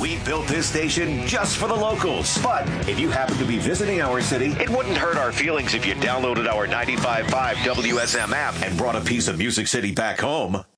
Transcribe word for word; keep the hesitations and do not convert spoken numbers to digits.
We built this station just for the locals. But if you happen to be visiting our city, it wouldn't hurt our feelings if you downloaded our ninety-five point five W S M app and brought a piece of Music City back home.